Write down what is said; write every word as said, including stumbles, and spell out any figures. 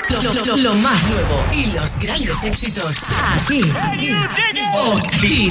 Lo, lo- lo más nuevo y los grandes éxitos aquí. Aquí. Aquí.